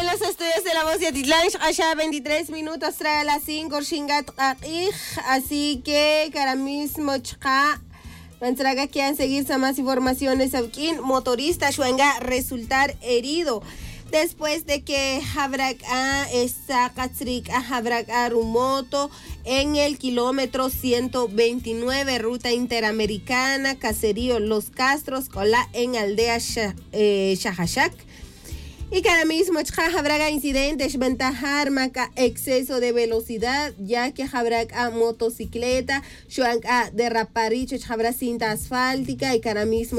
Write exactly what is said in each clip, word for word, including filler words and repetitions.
En los estudios de La Voz de Atitlán, allá veintitrés minutos, trae a las cinco, Shingat así que, cara mismo, chka, mantraga que han seguirse más informaciones, aquí, motorista, Shuanga, resultar herido. Después de que Habraka esta Katrika Habraka Rumoto en el kilómetro ciento veintinueve, ruta interamericana, caserío Los Castros, cola en aldea Shah, eh, Shahashak. Y que ahora mismo habrá incidentes, ventajar, maca exceso de velocidad, ya que habrá motocicleta, shuanca derraparicho, habrá cinta asfáltica, y que ahora mismo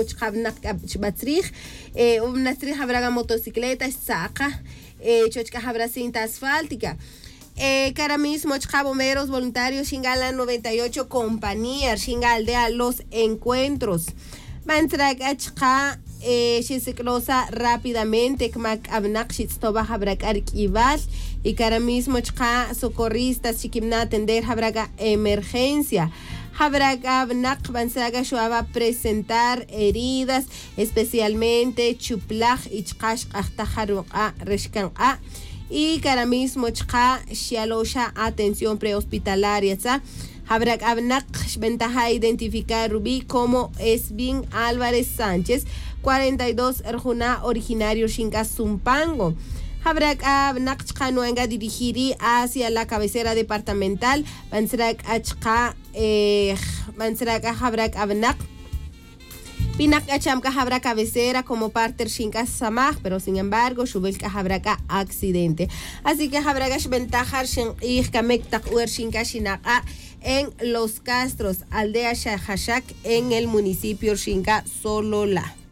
habrá motocicleta, saca, habrá cinta asfáltica. Eh, que ahora mismo bomberos voluntarios, Shingala noventa y ocho compañías, Shingaldea Los Encuentros. Mantraga chka eh closa rápidamente kmak abnak shitstoba habrakar kibal y que ahora mismo chka socorristas chikimna atender habraga emergencia. Habraga abnak bansaga shuaba presentar heridas, especialmente chuplaj y chkash ahtaharuqa reshkanqa. Y que ahora mismo chka shialosha atención prehospitalaria sa Habrak Abnak ventaja identificar Rubí como Esbin Álvarez Sánchez, cuarenta y dos, Erjuna, originario Shinka Zumpango. Habrak Abnak Chkanuanga dirigiri hacia la cabecera departamental. Bansrak Achka, eh, Bansrak Habrak Abnak. Pinak Achamka Habra cabecera como parte Shinka Samaj, pero sin embargo, Shubelka Habraka accidente. Así que Habragash ventajar Shin Kamek Uer Shinka Shinaka en Los Castros, aldea Shahashak, en el municipio Shinka Solola.